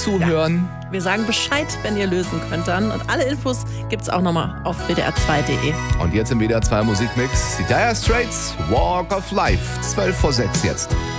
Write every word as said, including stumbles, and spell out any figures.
zuhören. Ja. Wir sagen Bescheid, wenn ihr lösen könnt dann. Und alle Infos gibt's auch nochmal auf w d r zwei punkt d e. Und jetzt im W D R zwei Musikmix die Dire Straits, Walk of Life. zwölf vor sechs jetzt.